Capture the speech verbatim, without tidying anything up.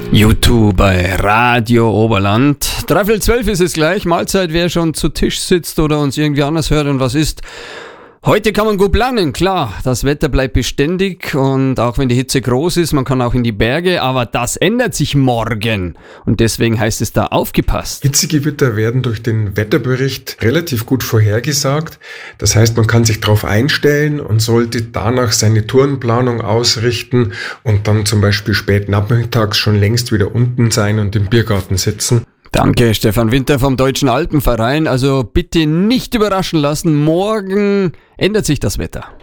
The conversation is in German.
YouTube bei Radio Oberland. Dreiviertel zwölf ist es gleich. Mahlzeit, wer schon zu Tisch sitzt oder uns irgendwie anders hört und was isst. Heute kann man gut planen, klar, das Wetter bleibt beständig und auch wenn die Hitze groß ist, man kann auch in die Berge, aber das ändert sich morgen und deswegen heißt es da aufgepasst. Hitzegewitter werden durch den Wetterbericht relativ gut vorhergesagt, das heißt, man kann sich darauf einstellen und sollte danach seine Tourenplanung ausrichten und dann zum Beispiel spät nachmittags schon längst wieder unten sein und im Biergarten sitzen. Danke, Stefan Winter vom Deutschen Alpenverein. Also bitte nicht überraschen lassen, morgen ändert sich das Wetter.